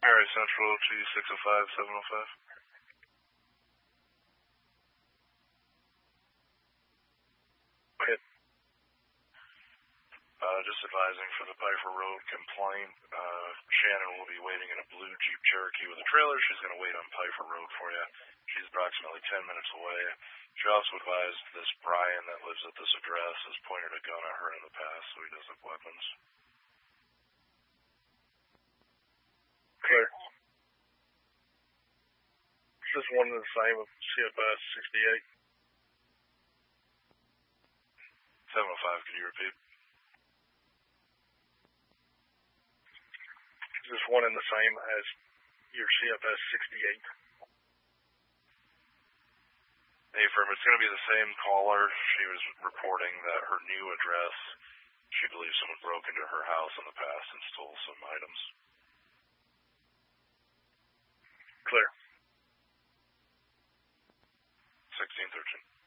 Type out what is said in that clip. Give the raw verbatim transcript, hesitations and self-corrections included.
Mary Central two six zero five seven zero five. Okay. Uh, just advising for the Pfeiffer Road complaint, uh, Shannon will be waiting in a blue Jeep Cherokee with a trailer. She's going to wait on Pfeiffer Road for you. She's approximately ten minutes away. She also advised this Brian that lives at this address has pointed a gun at her in the past, so he does have weapons. Clear. Is this one the same of C F S sixty-eight? seven oh five, could you repeat? Is this one in the same as your C F S sixty-eight? Hey, firm, it's going to be the same caller. She was reporting that her new address, she believes someone broke into her house in the past and stole some items. Clear. sixteen thirteen.